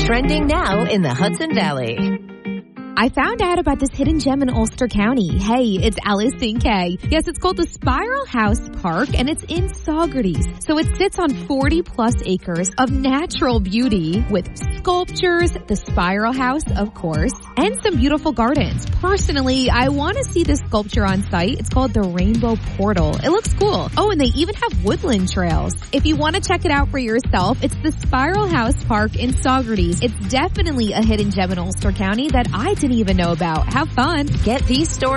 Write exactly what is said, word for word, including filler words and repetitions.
Trending now in the Hudson Valley. I found out about this hidden gem in Ulster County. Hey, it's Allison Kay. Yes, it's called the Spiral House Park, and it's in Saugerties. So it sits on forty plus acres of natural beauty with sculptures, the Spiral House, of course, and some beautiful gardens. Personally, I want to see this sculpture on site. It's called the Rainbow Portal. It looks cool. Oh, and they even have woodland trails. If you want to check it out for yourself, it's the Spiral House Park in Saugerties. It's definitely a hidden gem in Ulster County that I didn't even know about. Have fun. Get these stories